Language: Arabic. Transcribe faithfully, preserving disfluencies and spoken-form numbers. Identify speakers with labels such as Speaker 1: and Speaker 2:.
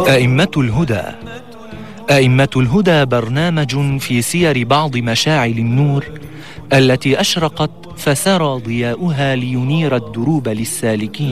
Speaker 1: أئمة الهدى. أئمة الهدى برنامج في سير بعض مشاعل النور التي أشرقت فسرى ضياؤها لينير الدروب للسالكين.